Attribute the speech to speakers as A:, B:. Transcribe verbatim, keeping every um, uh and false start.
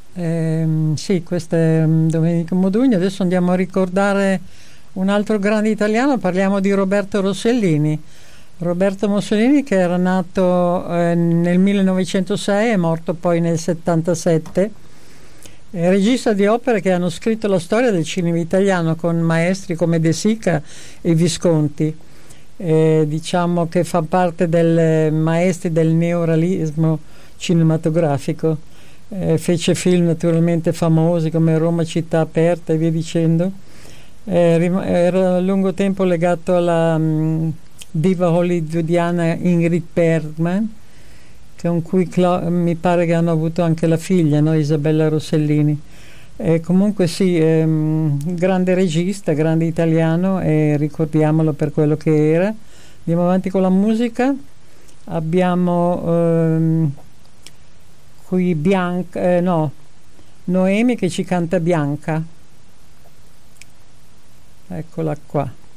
A: Ehm, sì, questo è mm, Domenico Modugno. Adesso andiamo a ricordare un altro grande italiano, parliamo di Roberto Rossellini. Roberto Rossellini, che era nato eh, nel millenovecentosei, è morto poi nel settantasette, è regista di opere che hanno scritto la storia del cinema italiano con maestri come De Sica e Visconti. Eh, diciamo che fa parte dei maestri del neorealismo cinematografico. Eh, fece film naturalmente famosi come Roma città aperta e via dicendo. Eh, rim- era a lungo tempo legato alla mh, diva hollywoodiana Ingrid Bergman, con cui Cla- mi pare che hanno avuto anche la figlia, no? Isabella Rossellini. Eh, comunque sì, ehm, grande regista, grande italiano, e ricordiamolo per quello che era. Andiamo avanti con la musica. Abbiamo ehm, qui Bianca, eh, no, Noemi che ci canta Bianca. Eccola qua.